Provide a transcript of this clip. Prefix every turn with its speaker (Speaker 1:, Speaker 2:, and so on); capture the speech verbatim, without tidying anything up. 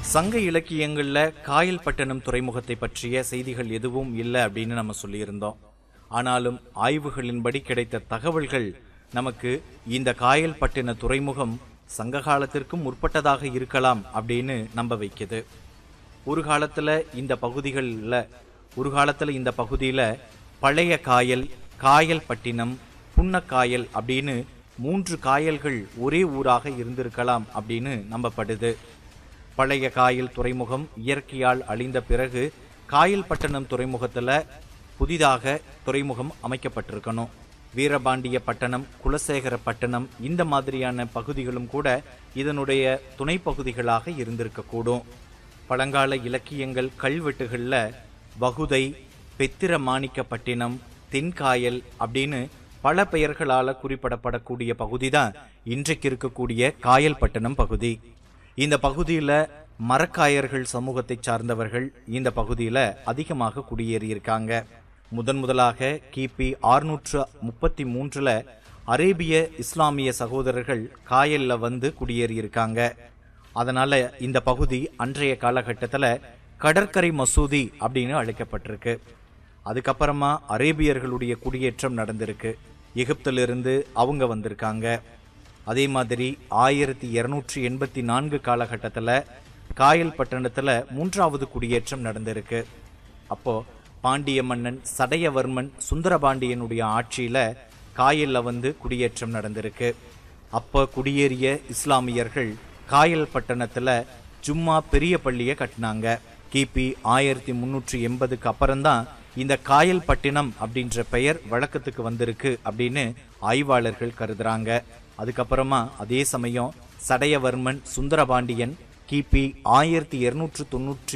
Speaker 1: சங்க இலக்கியங்கள்ல காயல்பட்டணம் துறைமுகத்தை பற்றிய செய்திகள் எதுவும் இல்லை அப்படின்னு நம்ம சொல்லியிருந்தோம். ஆனாலும் ஆய்வுகளின்படி கிடைத்த தகவல்கள் நமக்கு இந்த காயல்பட்டின துறைமுகம் சங்க காலத்திற்கும் முற்பட்டதாக இருக்கலாம் அப்படின்னு நம்ப வைக்குது. ஒரு காலத்துல இந்த பகுதிகளில் ஒரு காலத்துல இந்த பகுதியில பழைய காயல், காயல்பட்டினம், புன்னக்காயல் அப்படின்னு மூன்று காயல்கள் ஒரே ஊராக இருந்திருக்கலாம் அப்படின்னு நம்பப்படுது. பழைய காயல் துறைமுகம் இயற்கையால் அழிந்த பிறகு காயல்பட்டணம் துறைமுகத்துல புதிதாக துறைமுகம் அமைக்கப்பட்டிருக்கணும். வீரபாண்டிய பட்டணம், குலசேகர பட்டணம் இந்த மாதிரியான பகுதிகளும் கூட இதனுடைய துணை பகுதிகளாக இருந்திருக்கக்கூடும். பழங்கால இலக்கியங்கள் கல்வெட்டுகள்ல வகுதை, பெத்திர மாணிக்கப்பட்டினம், தென்காயல் அப்படின்னு பல பெயர்களால குறிப்பிடப்படக்கூடிய பகுதி தான் இன்றைக்கு இருக்கக்கூடிய காயல்பட்டணம் பகுதி. இந்த பகுதியில மரக்காயர்கள் சமூகத்தை சார்ந்தவர்கள் இந்த பகுதியில அதிகமாக குடியேறியிருக்காங்க. முதன் முதலாக கிபி அறுநூற்று முப்பத்தி மூன்றுல அரேபிய இஸ்லாமிய சகோதரர்கள் காயல்ல வந்து குடியேறியிருக்காங்க. அதனால இந்த பகுதி அன்றைய காலகட்டத்தில் கடற்கரை மசூதி அப்படின்னு அழைக்கப்பட்டிருக்கு. அதுக்கப்புறமா அரேபியர்களுடைய குடியேற்றம் நடந்திருக்கு. எகிப்திலிருந்து அவங்க வந்திருக்காங்க. அதே மாதிரி ஆயிரத்தி இருநூற்றி எண்பத்தி நான்கு காலகட்டத்தில் காயல் பட்டணத்தில் மூன்றாவது குடியேற்றம் நடந்திருக்கு. அப்போ பாண்டிய மன்னன் சடையவர்மன் சுந்தரபாண்டியனுடைய ஆட்சியில காயல்ல வந்து குடியேற்றம் நடந்திருக்கு. அப்போ குடியேறிய இஸ்லாமியர்கள் காயல் பட்டணத்துல ஜும்மா பெரிய பள்ளியை கட்டினாங்க. கிபி ஆயிரத்தி முன்னூற்றி எண்பதுக்கு அப்புறம்தான் இந்த காயல் பட்டினம் அப்படின்ற பெயர் வழக்கத்துக்கு வந்திருக்கு அப்படின்னு ஆய்வாளர்கள் கருதுறாங்க. அதுக்கப்புறமா அதே சமயம் சடையவர்மன் சுந்தரபாண்டியன் கிபி ஆயிரத்தி இருநூற்று தொன்னூற்றி